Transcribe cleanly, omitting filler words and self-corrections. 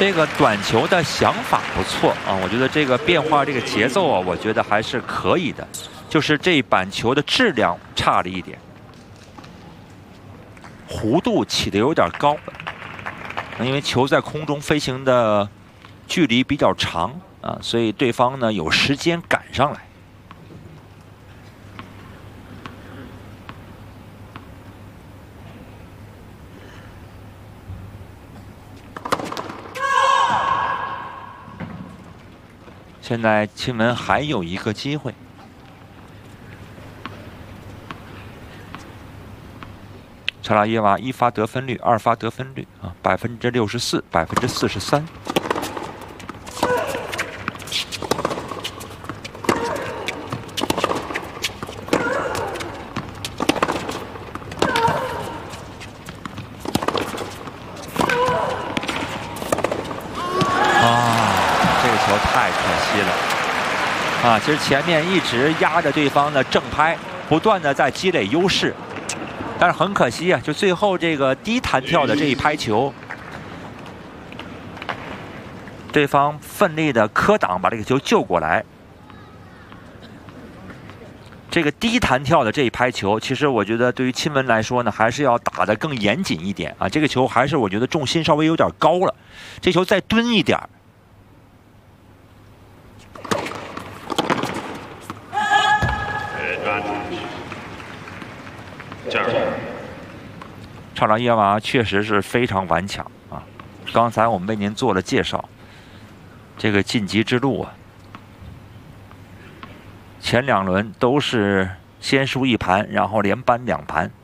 这个短球的想法不错啊，我觉得这个变化这个节奏啊，我觉得还是可以的，就是这板球的质量差了一点，弧度起的有点高，因为球在空中飞行的距离比较长啊，所以对方呢有时间赶上来。 现在钦文还有一个机会，查拉耶娃1发得分率，2发得分率啊，64%、43%。太可惜了啊！其实前面一直压着对方的正拍，不断的在积累优势，但是很可惜啊，就最后这个低弹跳的这一拍球，对方奋力的磕挡把这个球救过来。这个低弹跳的这一拍球，其实我觉得对于钦文来说呢，还是要打得更严谨一点啊。这个球还是我觉得重心稍微有点高了，这球再蹲一点。 查拉耶娃确实是非常顽强啊！刚才我们为您做了介绍，这个晋级之路啊，前2轮都是先输1盘，然后连扳2盘。